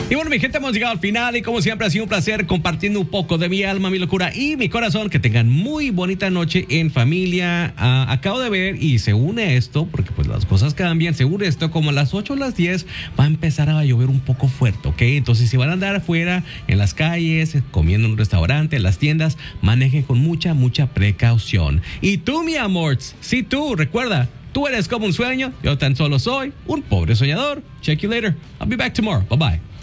Y bueno, mi gente, hemos llegado al final y como siempre ha sido un placer compartiendo un poco de mi alma, mi locura y mi corazón. Que tengan muy bonita noche en familia. Acabo de ver y se une esto, porque pues las cosas cambian, se une esto como a las 8 o las 10 va a empezar a llover un poco fuerte, ¿ok? Entonces si van a andar afuera, en las calles, comiendo en un restaurante, en las tiendas, manejen con mucha precaución. Y tú, mi amor, sí tú, recuerda, tú eres como un sueño, yo tan solo soy un pobre soñador. Check you later. I'll be back tomorrow. Bye bye.